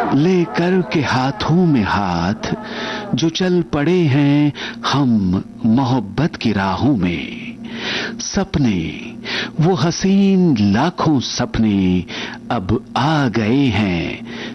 लेकर के हाथों में हाथ जो चल पड़े हैं हम मोहब्बत की राहों में। सपने वो हसीन लाखों सपने अब आ गए हैं